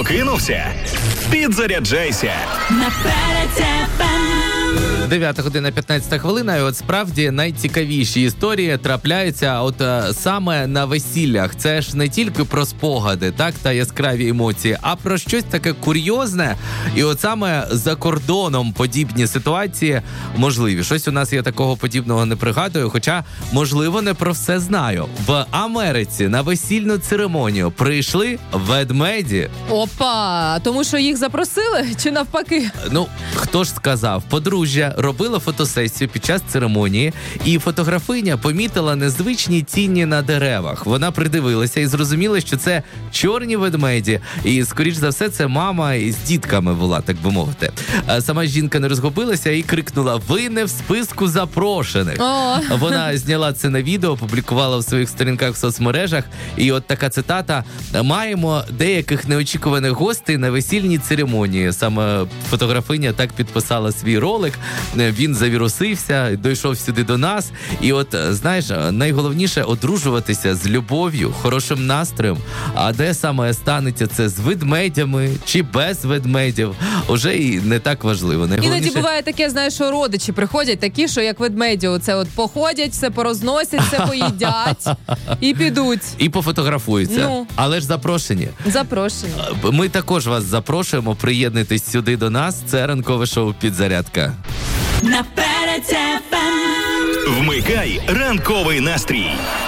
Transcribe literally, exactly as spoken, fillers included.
Прокинувся? Підзаряджайся. дев'ята година п'ятнадцята хвилина, і от справді найцікавіші історії трапляються от е, саме на весіллях. Це ж не тільки про спогади, так, та яскраві емоції, а про щось таке курйозне. І от саме за кордоном подібні ситуації можливі. Щось у нас я такого подібного не пригадую, хоча, можливо, не про все знаю. В Америці на весільну церемонію прийшли ведмеді. Опа! Тому що їх запросили чи навпаки? Ну, хто ж сказав? Подружжя робила фотосесію під час церемонії, і фотографиня помітила незвичні тіні на деревах. Вона придивилася і зрозуміла, що це чорні ведмеді. І, скоріш за все, це мама із дітками була, так би мовити. А сама жінка не розгубилася і крикнула: «Ви не в списку запрошених». О. Вона зняла це на відео, опублікувала в своїх сторінках в соцмережах. І от така цитата: «Маємо деяких неочікуваних гостей на весільній церемонії». Саме фотографиня так підписала свій ролик. Він завірусився, дійшов сюди до нас. І от, знаєш, найголовніше одружуватися з любов'ю, хорошим настроєм. А де саме станеться це, з ведмедями чи без ведмедів, уже і не так важливо. Іноді буває таке, знаєш, що родичі приходять такі, що як ведмеді, оце от походять, все порозносять, все поїдять і підуть. І пофотографуються. Ну. Але ж запрошені. Запрошені. Ми також вас запрошуємо, приєднуйтесь сюди до нас. Це ранкове шоу «Підзарядка». Вмикай ранковий настрій.